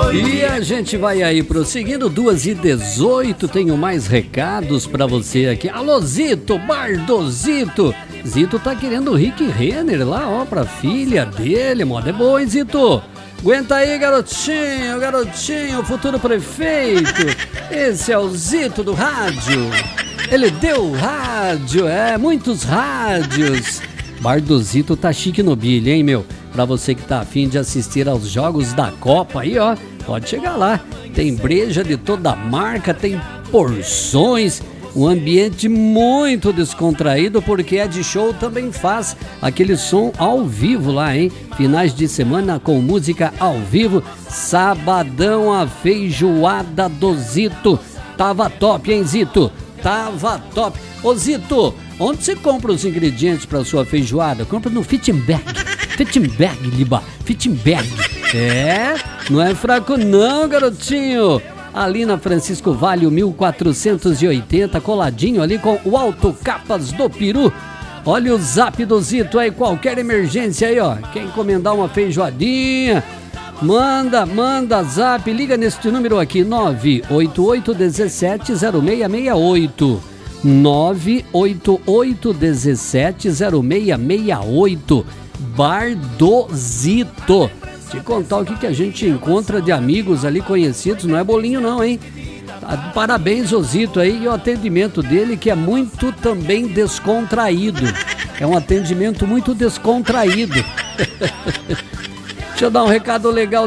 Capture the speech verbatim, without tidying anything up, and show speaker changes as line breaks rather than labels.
E a gente vai aí prosseguindo, duas e dezoito, tenho mais recados pra você aqui. Alô, Zito, Bardozito. Zito tá querendo o Rick Renner lá, ó, pra filha dele. Moda é boa, hein, Zito? Aguenta aí, garotinho, garotinho, futuro prefeito. Esse é o Zito do rádio. Ele deu rádio, é, muitos rádios. Bardozito tá chique no bilho, hein, meu? Pra você que tá afim de assistir aos jogos da Copa aí, ó, pode chegar lá. Tem breja de toda marca, tem porções, um ambiente muito descontraído, porque a Ed Show também faz aquele som ao vivo lá, hein? Finais de semana com música ao vivo. Sabadão, a feijoada do Zito. Tava top, hein, Zito? Tava top. Ô, Zito, onde você compra os ingredientes para sua feijoada? Compra no Fittenberg. Fittenberg, Liba. Fittenberg. É, não é fraco não, garotinho. Ali na Francisco Vale, mil quatrocentos e oitenta, coladinho ali com o Auto Capas do Peru. Olha o zap do Zito aí, qualquer emergência aí, ó. Quer encomendar uma feijoadinha? Manda, manda zap, liga neste número aqui, nove oito oito um sete zero seis seis oito. nove oito oito um sete zero seis seis oito. Bardozito. Te contar o que, que a gente encontra de amigos ali conhecidos, não é bolinho não, hein? Parabéns, Zito aí, e o atendimento dele que é muito também descontraído. É um atendimento muito descontraído. Deixa eu dar um recado legal.